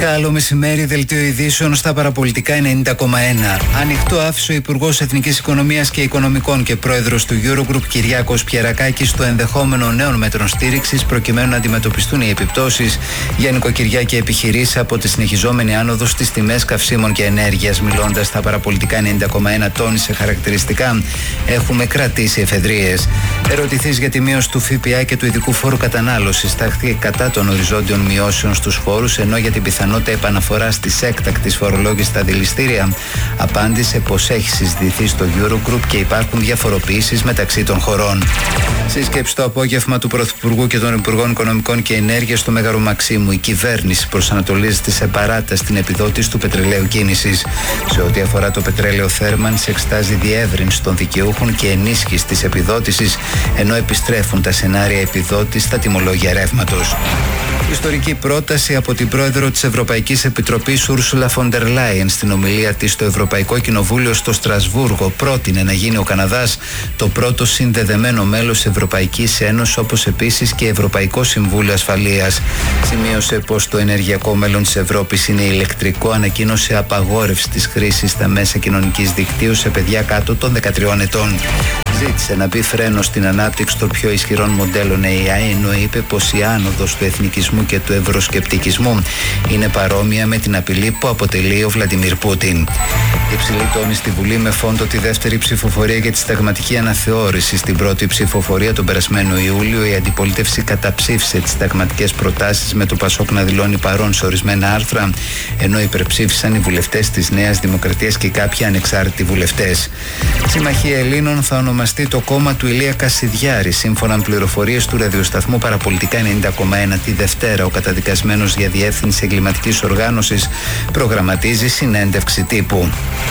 Καλό μεσημέρι, δελτίο ειδήσεων στα παραπολιτικά 90,1. Ανοιχτό άφησε ο Υπουργός Εθνικής Οικονομίας και Οικονομικών και Πρόεδρος του Eurogroup Κυριάκος Πιερακάκης στο ενδεχόμενο νέων μέτρων στήριξης προκειμένου να αντιμετωπιστούν οι επιπτώσεις για νοικοκυριά και επιχειρήσεις από τη συνεχιζόμενη άνοδο στις τιμές καυσίμων και ενέργειας. Μιλώντας στα παραπολιτικά 90,1, τόνισε χαρακτηριστικά: έχουμε κρατήσει εφεδρείες. Ερωτηθείς για τη μείωση του ΦΠΑ και του ειδικού φόρου κατανάλωσης, τάχθηκε κατά των οριζόντιων μειώσεων στους φόρους, ενώ για την πιθανότητα επαναφοράς της έκτακτης φορολόγησης στα δηληστήρια απάντησε πως έχει συζητηθεί στο Eurogroup και υπάρχουν διαφοροποιήσεις μεταξύ των χωρών. Σύσκεψη το απόγευμα του Πρωθυπουργού και των Υπουργών Οικονομικών και Ενέργειας στο Μέγαρο Μαξίμου. Η κυβέρνηση προσανατολίζεται σε παράταση στην επιδότηση του πετρελαίου κίνησης. Σε ό,τι αφορά το πετρέλαιο θέρμανση, εξετάζει διεύρυνση των δικαιούχων και ενίσχυση της επιδότησης, ενώ επιστρέφουν τα σενάρια επιδότησης στα τιμολόγια ρεύματος. Ιστορική πρόταση από την πρόεδρο της Ευρωπαϊκής Επιτροπής Ursula von der Leyen στην ομιλία της στο Ευρωπαϊκό Κοινοβούλιο στο Στρασβούργο. Πρότεινε να γίνει ο Καναδάς το πρώτο συνδεδεμένο μέλος Ευρωπαϊκής Ένωσης, όπως επίσης και Ευρωπαϊκό Συμβούλιο Ασφαλείας. Σημείωσε πως το ενεργειακό μέλλον της Ευρώπης είναι ηλεκτρικό. Ανακοίνωσε απαγόρευση της χρήσης στα μέσα κοινωνικής δικτύου σε παιδιά κάτω των 13 ετών. Ζήτησε να μπει φρένο στην ανάπτυξη των πιο ισχυρών μοντέλων AI, ενώ είπε πως η άνοδος του εθνικισμού και του ευρωσκεπτικισμού είναι παρόμοια με την απειλή που αποτελεί ο Βλαντιμίρ Πούτιν. Υψηλή τόνη στη Βουλή με φόντο τη δεύτερη ψηφοφορία για τη συνταγματική αναθεώρηση. Στην πρώτη ψηφοφορία τον περασμένο Ιούλιο, η αντιπολίτευση καταψήφισε τις συνταγματικές προτάσεις με το Πασόκ να δηλώνει παρόν σε ορισμένα άρθρα, ενώ υπερψήφισαν οι βουλευτές της Νέας Δημοκρατίας και κάποιοι ανεξάρτητοι βουλευτές. Συμμαχία Ελλήνων θα ονομαστεί το κόμμα του Ηλία Κασιδιάρη. Σύμφωνα με πληροφορίες του ραδιοσταθμού Παραπολιτικά 90,1, τη Δευτέρα ο καταδικασμένος για διεύθυνση εγκληματικής οργάνωσης προγραμματίζει συνέντευξη τύπου.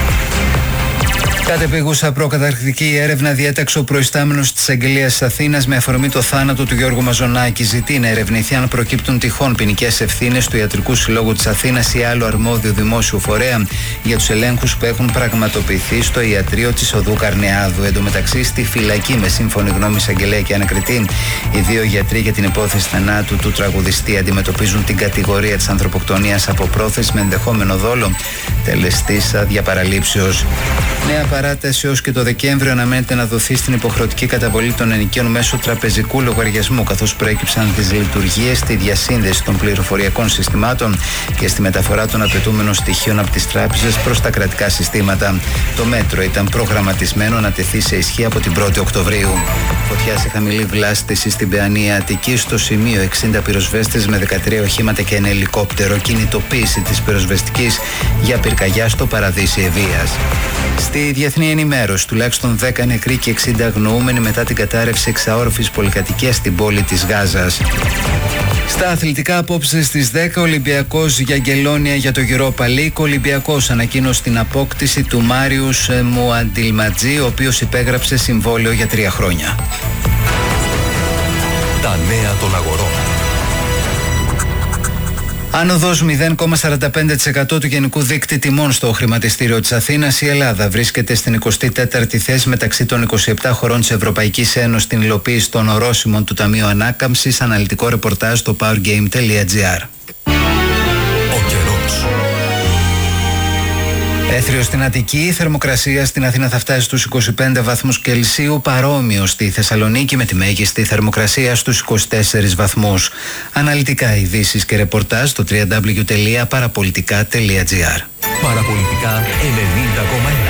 Κατεπίγουσα προκαταρκτική έρευνα διέταξε ο προϊστάμενος της Αγγελίας της Αθήνας με αφορμή το θάνατο του Γιώργου Μαζονάκη. Ζητεί να ερευνηθεί αν προκύπτουν τυχόν ποινικές ευθύνες του Ιατρικού Συλλόγου της Αθήνας ή άλλο αρμόδιο δημόσιο φορέα για τους ελέγχους που έχουν πραγματοποιηθεί στο ιατρείο της Οδού Καρνεάδου. Εν τω μεταξύ, στη φυλακή, με σύμφωνη γνώμη εισαγγελέα και ανακριτή, οι δύο γιατροί για την υπόθεση θανάτου του τραγουδιστή αντιμετωπίζουν την κατηγορία της ανθρωποκτονίας από πρόθεση με ενδεχόμενο δόλο τελεστής αδιαπαραλήψεως. Νέα παράταση έως και το Δεκέμβριο αναμένεται να δοθεί στην υποχρεωτική καταβολή των ενοικίων μέσω τραπεζικού λογαριασμού, καθώς προέκυψαν τις λειτουργίες στη διασύνδεση των πληροφοριακών συστημάτων και στη μεταφορά των απαιτούμενων στοιχείων από τις τράπεζες προς τα κρατικά συστήματα. Το μέτρο ήταν προγραμματισμένο να τεθεί σε ισχύ από την 1η Οκτωβρίου. Φωτιά σε χαμηλή βλάστηση στην Παιανία Αττική, στο σημείο 60 πυροσβέστες με 13 οχήματα και ένα ελικόπτερο. Κινητοποίηση της πυροσβεστικής για πυρκαγιά στο Παραδείσι Ευβοίας. Στη διεθνή ενημέρωση, τουλάχιστον 10 νεκροί και 60 αγνοούμενοι μετά την κατάρρευση εξαόροφης πολυκατοικίας στην πόλη της Γάζας. Στα αθλητικά, απόψε στις 10, Ολυμπιακός για Αγγελόνια για το Europa League. Ο Ολυμπιακός ανακοίνωσε την απόκτηση του Μάριους Μουαντιλματζή, ο οποίος υπέγραψε συμβόλαιο για 3 χρόνια. Τα νέα των αγορών. Άνοδος 0,45% του γενικού δείκτη τιμών στο χρηματιστήριο της Αθήνας. Η Ελλάδα βρίσκεται στην 24η θέση μεταξύ των 27 χωρών της Ευρωπαϊκής Ένωσης στην υλοποίηση των ορόσημων του Ταμείου Ανάκαμψης. Αναλυτικό ρεπορτάζ στο powergame.gr. Έθριο στην Αττική, η θερμοκρασία στην Αθήνα θα φτάσει στους 25 βαθμούς Κελσίου, παρόμοιο στη Θεσσαλονίκη με τη μέγιστη θερμοκρασία στους 24 βαθμούς. Αναλυτικά ειδήσεις και ρεπορτάζ στο www.parapolitica.gr. Παραπολιτικά 90,1.